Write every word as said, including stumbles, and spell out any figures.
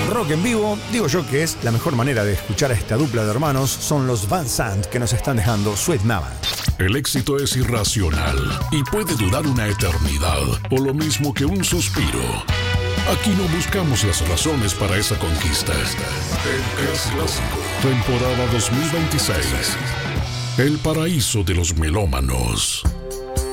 rock en vivo, digo yo que es la mejor manera de escuchar a esta dupla de hermanos. Son los Van Sant que nos están dejando Sweet Mama. El éxito es irracional y puede durar una eternidad, o lo mismo que un suspiro. Aquí no buscamos las razones para esa conquista. El Clásico, temporada dos mil veintiséis. El paraíso de los melómanos.